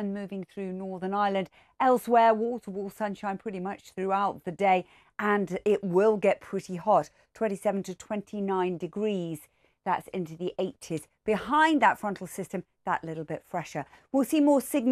and moving through Northern Ireland. Elsewhere, wall-to-wall sunshine pretty much throughout the day, and it will get pretty hot, 27 to 29 degrees. That's into the 80s. Behind that frontal system, that little bit fresher. We'll see more signals